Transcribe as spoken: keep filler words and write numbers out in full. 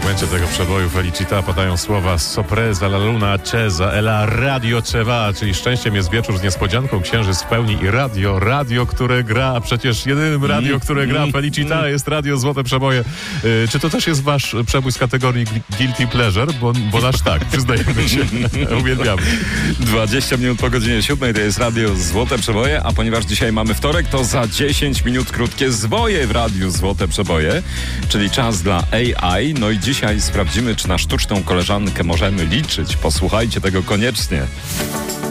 fragmencie tego przeboju Felicita padają słowa Sorpresa la luna accesa e la radio ce va, czyli szczęściem jest wieczór z niespodzianką, księżyc w pełni i radio, radio, które gra, a przecież jedynym radio, mm, które gra mm, Felicita mm. jest radio Złote Przeboje. Y, czy to też jest wasz przebój z kategorii Guilty Pleasure? Bo, bo nasz tak, przyznajemy się, uwielbiamy. dwadzieścia minut po godzinie siódmej to jest radio Złote Przeboje, a ponieważ dzisiaj mamy wtorek, to za dziesięć minut krótkie zwoje w radiu Złote Przeboje, czyli czas dla A I. No i dzisiaj sprawdzimy, czy na sztuczną koleżankę możemy liczyć. Posłuchajcie tego koniecznie.